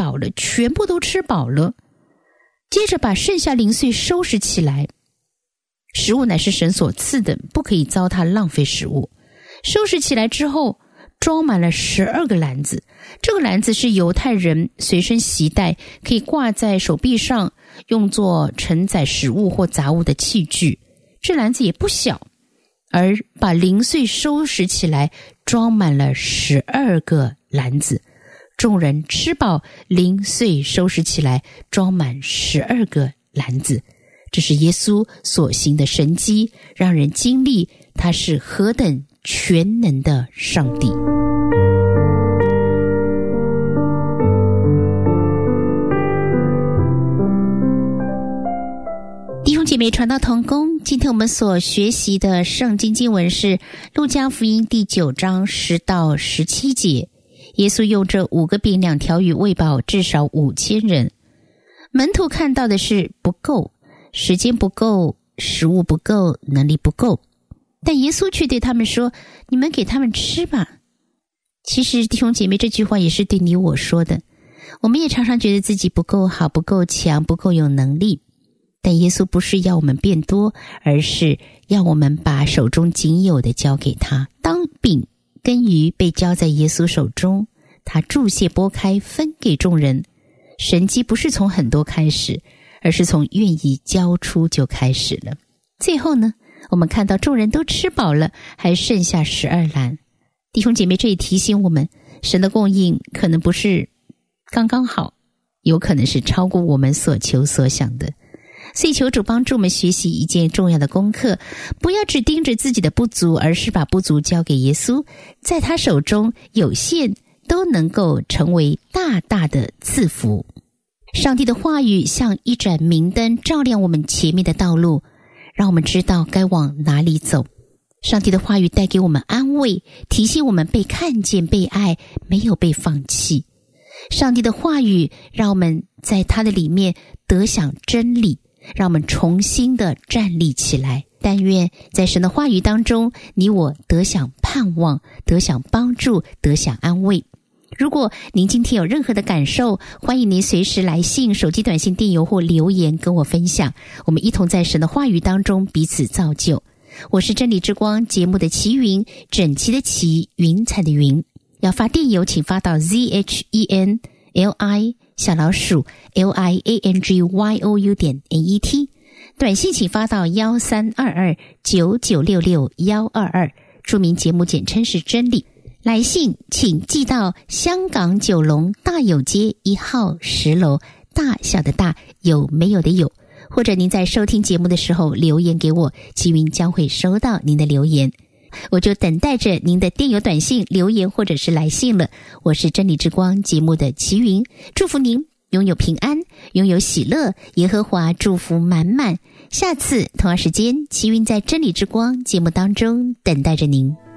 饱了，全部都吃饱了。接着把剩下零碎收拾起来，食物乃是神所赐的，不可以糟蹋浪费食物。收拾起来之后，装满了12个篮子。这个篮子是犹太人随身携带，可以挂在手臂上，用作承载食物或杂物的器具。这篮子也不小，而把零碎收拾起来，装满了12个篮子。众人吃饱，零碎收拾起来，装满12个篮子。这是耶稣所行的神迹，让人经历他是何等全能的上帝。弟兄姐妹传道同工，今天我们所学习的圣经经文是路加福音第9章10到17节。耶稣用这5个饼2条鱼喂饱至少5000人。门徒看到的是不够，时间不够，食物不够，能力不够。但耶稣却对他们说，你们给他们吃吧。其实弟兄姐妹，这句话也是对你我说的。我们也常常觉得自己不够好，不够强，不够有能力。但耶稣不是要我们变多，而是要我们把手中仅有的交给他。当饼跟鱼被交在耶稣手中，他注谢拨开分给众人。神迹不是从很多开始，而是从愿意交出就开始了。最后呢，我们看到众人都吃饱了，还剩下12篮。弟兄姐妹，这也提醒我们，神的供应可能不是刚刚好，有可能是超过我们所求所想的。所以求主帮助我们学习一件重要的功课，不要只盯着自己的不足，而是把不足交给耶稣，在他手中有限都能够成为大大的赐福。上帝的话语像一盏明灯，照亮我们前面的道路，让我们知道该往哪里走。上帝的话语带给我们安慰，提醒我们被看见、被爱，没有被放弃。上帝的话语让我们在他的里面得享真理，让我们重新的站立起来。但愿在神的话语当中，你我得享盼望，得享帮助，得享安慰。如果您今天有任何的感受，欢迎您随时来信、手机短信、电邮或留言跟我分享，我们一同在神的话语当中彼此造就。我是真理之光节目的齐云，整齐的齐，云彩的云。要发电邮请发到 ZHENLI@liangyou.net， 短信请发到132299662122，注明节目简称是真理。来信请寄到香港九龙大有街1号10楼，大小的大，有没有的有。或者您在收听节目的时候留言给我，齐云将会收到您的留言。我就等待着您的电邮、短信、留言或者是来信了。我是真理之光节目的齐云，祝福您拥有平安，拥有喜乐，耶和华祝福满满。下次同样时间，齐云在真理之光节目当中等待着您。